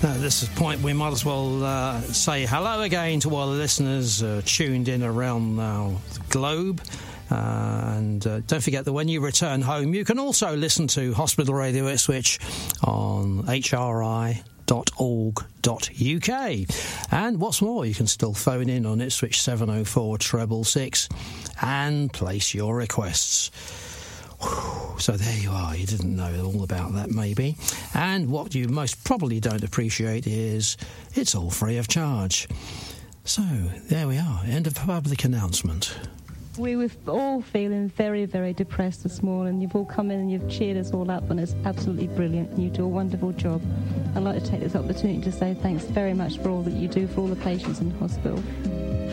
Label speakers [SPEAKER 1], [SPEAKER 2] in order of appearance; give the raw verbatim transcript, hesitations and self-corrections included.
[SPEAKER 1] At this point, we might as well uh, say hello again to all the listeners uh, tuned in around uh, the globe. Uh, and uh, don't forget that when you return home, you can also listen to Hospital Radio Ipswich on H R I dot org dot U K. And what's more, you can still phone in on Ipswich seven oh four, six six six and place your requests. So there you are. You didn't know all about that, maybe. And what you most probably don't appreciate is it's all free of charge. So there we are. End of public announcement.
[SPEAKER 2] We were all feeling very, very depressed this morning. You've all come in and you've cheered us all up, and it's absolutely brilliant. You do a wonderful job. I'd like to take this opportunity to say thanks very much for all that you do for all the patients in hospital.